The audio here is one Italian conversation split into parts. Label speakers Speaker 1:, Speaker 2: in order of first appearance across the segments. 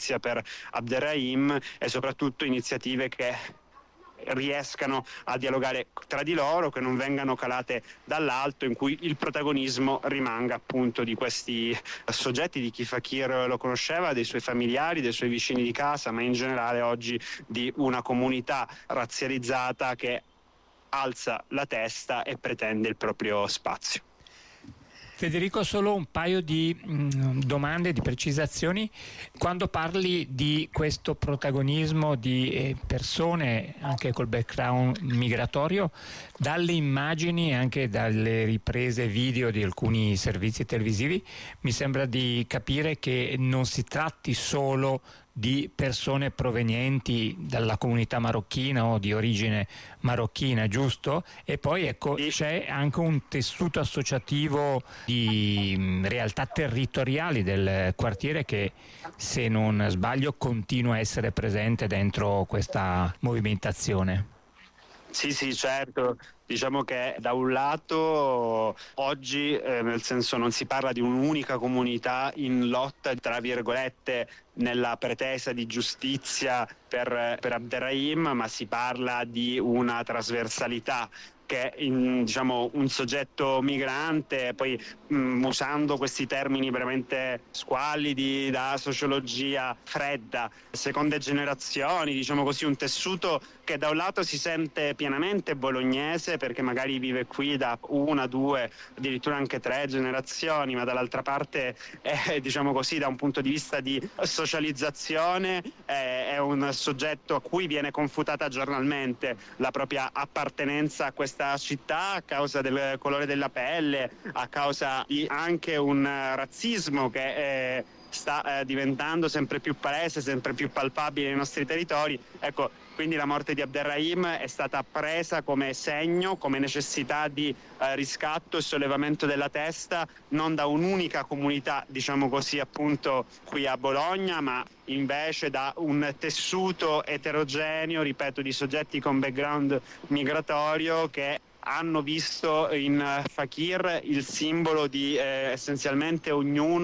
Speaker 1: giustizia per Abderrahim e soprattutto iniziative che riescano a dialogare tra di loro, che non vengano calate dall'alto, in cui il protagonismo rimanga appunto di questi soggetti, di chi Fakir lo conosceva, dei suoi familiari, dei suoi vicini di casa, ma in generale oggi di una comunità razzializzata che alza la testa e pretende il proprio spazio.
Speaker 2: Federico, solo un paio di domande, di precisazioni. Quando parli di questo protagonismo di persone anche col background migratorio, dalle immagini e anche dalle riprese video di alcuni servizi televisivi mi sembra di capire che non si tratti solo di persone provenienti dalla comunità marocchina o di origine marocchina, giusto? E poi ecco, c'è anche un tessuto associativo di realtà territoriali del quartiere che, se non sbaglio, continua a essere presente dentro questa movimentazione.
Speaker 1: Sì, certo. Diciamo che da un lato oggi, nel senso, non si parla di un'unica comunità in lotta, tra virgolette, nella pretesa di giustizia per Abderrahim, ma si parla di una trasversalità che diciamo un soggetto migrante, poi usando questi termini veramente squallidi da sociologia fredda, seconde generazioni, diciamo così, un tessuto che da un lato si sente pienamente bolognese perché magari vive qui da una, due, addirittura anche 3 generazioni, ma dall'altra parte diciamo così, da un punto di vista di socializzazione è un soggetto a cui viene confutata giornalmente la propria appartenenza a questa città a causa del colore della pelle, a causa di anche un razzismo che sta diventando sempre più palese, sempre più palpabile nei nostri territori. Ecco, quindi la morte di Abderrahim è stata presa come segno, come necessità di riscatto e sollevamento della testa, non da un'unica comunità, diciamo così, appunto qui a Bologna, ma invece da un tessuto eterogeneo, ripeto, di soggetti con background migratorio che hanno visto in Fakir il simbolo di essenzialmente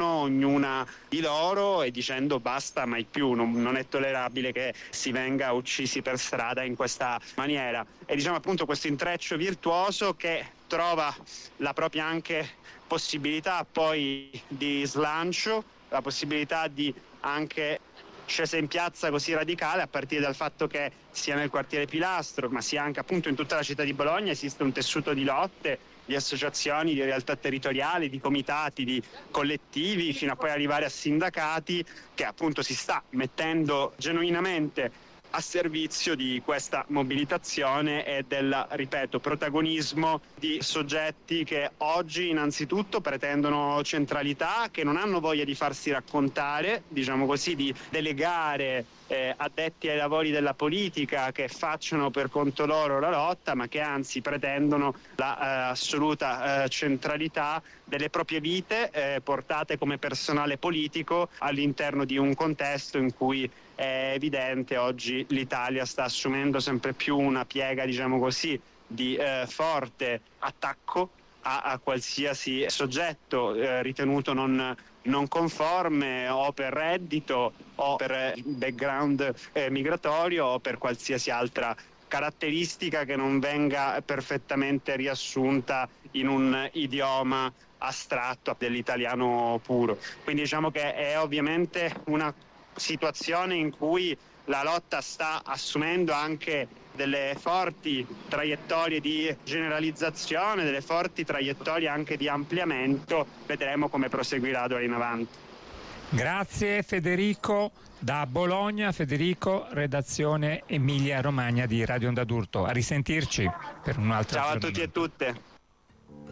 Speaker 1: ognuna di loro, e dicendo basta mai più, non è tollerabile che si venga uccisi per strada in questa maniera. E diciamo appunto questo intreccio virtuoso che trova la propria anche possibilità poi di slancio, la possibilità di anche scesa in piazza così radicale, a partire dal fatto che sia nel quartiere Pilastro, ma sia anche appunto in tutta la città di Bologna esiste un tessuto di lotte, di associazioni, di realtà territoriali, di comitati, di collettivi, fino a poi arrivare a sindacati, che appunto si sta mettendo genuinamente a servizio di questa mobilitazione e del, ripeto, protagonismo di soggetti che oggi innanzitutto pretendono centralità, che non hanno voglia di farsi raccontare, diciamo così, di delegare addetti ai lavori della politica che facciano per conto loro la lotta, ma che anzi pretendono la assoluta centralità delle proprie vite portate come personale politico all'interno di un contesto in cui è evidente oggi l'Italia sta assumendo sempre più una piega, diciamo così, di forte attacco a qualsiasi soggetto ritenuto non conforme, o per reddito o per background migratorio o per qualsiasi altra caratteristica che non venga perfettamente riassunta in un idioma astratto dell'italiano puro. Quindi diciamo che è ovviamente una situazione in cui la lotta sta assumendo anche delle forti traiettorie di generalizzazione, delle forti traiettorie anche di ampliamento. Vedremo come proseguirà d'ora in avanti.
Speaker 2: Grazie Federico da Bologna. Federico, redazione Emilia Romagna di Radio Onda d'Urto. A risentirci per un'altra giornata.
Speaker 1: Ciao a tutti e tutte.